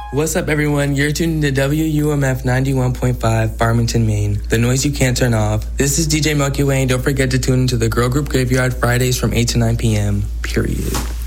What's up, everyone? You're tuned to WUMF 91.5, Farmington, Maine. The noise you can't turn off. This is DJ Milky Way, and don't forget to tune into the Girl Group Graveyard Fridays from 8 to 9 p.m. Period.